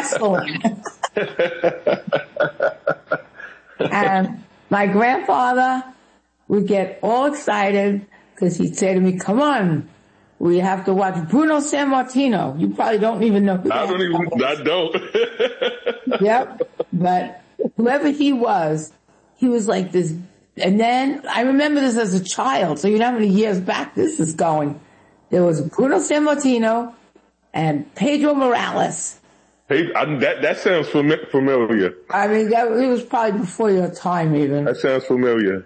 wrestling. And my grandfather would get all excited because he'd say to me, come on, we have to watch Bruno Sammartino. You probably don't even know who that is. I don't. Yep. But whoever he was like this. And then I remember this as a child. So you know how many years back this is going. There was Bruno Sammartino and Pedro Morales. Hey, that sounds familiar. I mean, it was probably before your time even. That sounds familiar.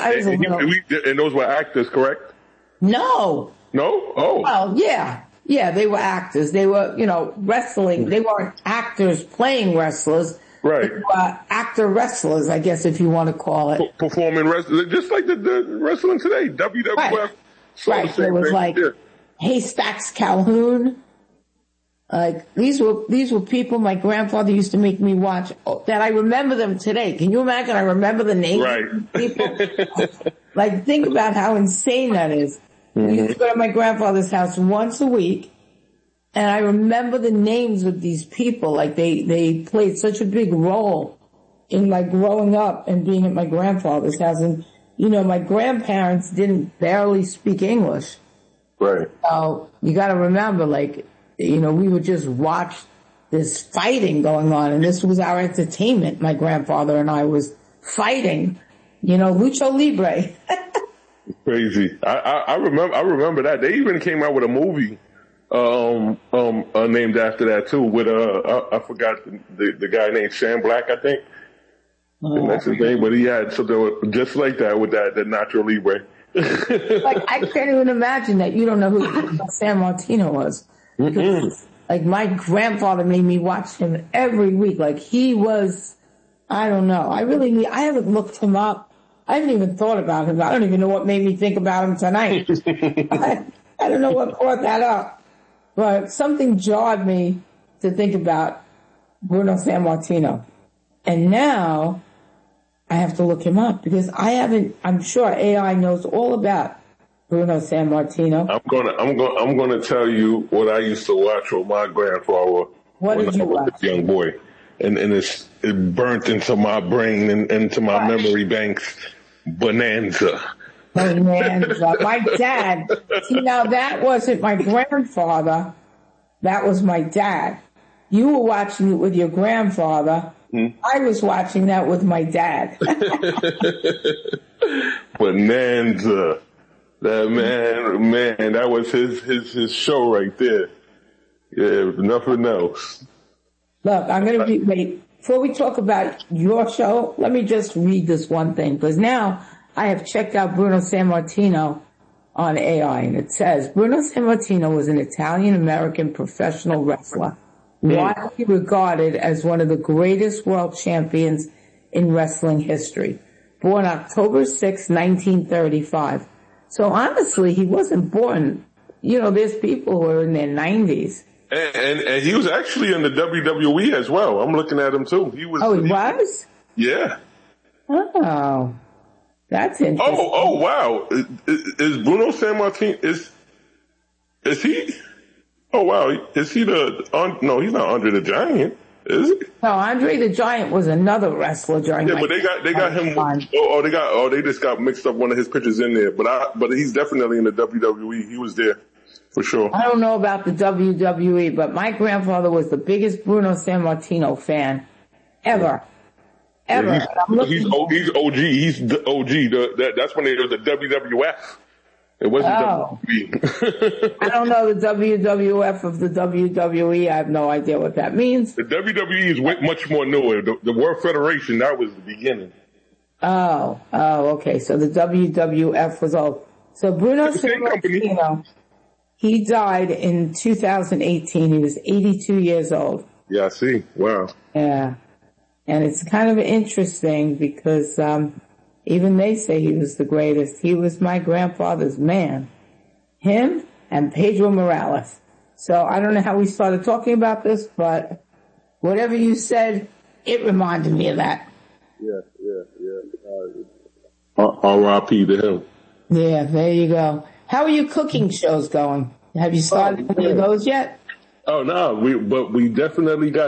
And those were actors, correct? No. No? Oh. Well, yeah. Yeah, they were actors. They were, wrestling. They weren't actors playing wrestlers. Right. They were actor wrestlers, I guess, if you want to call it. Performing wrestling, just like the wrestling today, WWF. Right. There was Haystacks Calhoun. Like, these were people my grandfather used to make me watch that I remember them today. Can you imagine? I remember the names of these people. Like, think about how insane that is. We used to go to my grandfather's house once a week, and I remember the names of these people. Like, they played such a big role in my growing up and being at my grandfather's house. And, my grandparents didn't barely speak English. Right. So, you gotta remember, we would just watch this fighting going on, and this was our entertainment. My grandfather and I was fighting, lucha libre. Crazy. I remember that. They even came out with a movie, named after that too, with, I forgot the guy named Sam Black, I think. And that's his name, but he had something just like that with that Nacho Libre. I can't even imagine that you don't know who Sammartino was. Like, my grandfather made me watch him every week. Like, he was, I don't know. I haven't looked him up. I haven't even thought about him. I don't even know what made me think about him tonight. I don't know what brought that up. But something jarred me to think about Bruno Sammartino. And now I have to look him up because I'm sure AI knows all about Bruno Sammartino. I'm gonna tell you what I used to watch with my grandfather when I was a young boy, and it burnt into my brain and into my memory banks. Bonanza. My dad. See, now that wasn't my grandfather. That was my dad. You were watching it with your grandfather. I was watching that with my dad. Bonanza. That man, that was his show right there. Yeah, nothing else. Look, I'm going to wait. Before we talk about your show, let me just read this one thing, because now I have checked out Bruno Sammartino on AI, and it says, Bruno Sammartino was an Italian-American professional wrestler, widely regarded as one of the greatest world champions in wrestling history. Born October 6, 1935. So honestly, he wasn't born, there's people who are in their 90s. And he was actually in the WWE as well. I'm looking at him too. He was? Yeah. Oh, that's interesting. Oh, wow. Is Bruno Sammartino, is he? Oh, wow. Is he no, he's not Andre the Giant, is he? No, Andre the Giant was another wrestler during but they got him. They just got mixed up one of his pictures in there. But he's definitely in the WWE. He was there. For sure. I don't know about the WWE, but my grandfather was the biggest Bruno Sammartino fan ever. Yeah, he's OG. He's the OG. That's when it was the WWF. It wasn't WWE. I don't know the WWF of the WWE. I have no idea what that means. The WWE is much more newer. The World Federation, that was the beginning. Oh, okay. So the WWF was old. So Bruno Sammartino, he died in 2018. He was 82 years old. Yeah, I see. Wow. Yeah. And it's kind of interesting because even they say he was the greatest. He was my grandfather's man. Him and Pedro Morales. So I don't know how we started talking about this, but whatever you said, it reminded me of that. Yeah. R.I.P. to him. Yeah, there you go. How are your cooking shows going? Have you started any of those yet? Oh, no, we definitely got